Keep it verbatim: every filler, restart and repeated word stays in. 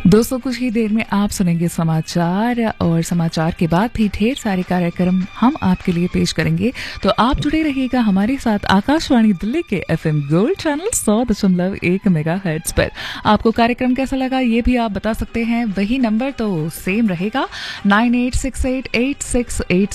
दोस्तों कुछ ही देर में आप सुनेंगे समाचार और समाचार के बाद भी ढेर सारे कार्यक्रम हम आपके लिए पेश करेंगे। तो आप जुड़े रहिएगा हमारे साथ आकाशवाणी दिल्ली के एफएम गोल्ड चैनल सौ दशमलव एक मेगा हर्ट्ज पर। आपको कार्यक्रम कैसा लगा ये भी आप बता सकते हैं। वही नंबर तो सेम रहेगा nine eight six eight eight six eight